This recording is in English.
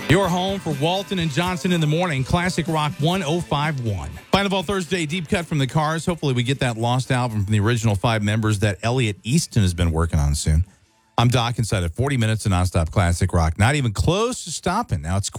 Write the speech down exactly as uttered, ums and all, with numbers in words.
Your home for Walton and Johnson in the morning. Classic Rock one oh five point one. Final Ball Thursday, deep cut from the Cars. Hopefully we get that lost album from the original five members that Elliot Easton has been working on soon. I'm Doc inside of forty minutes of nonstop classic rock. Not even close to stopping. Now it's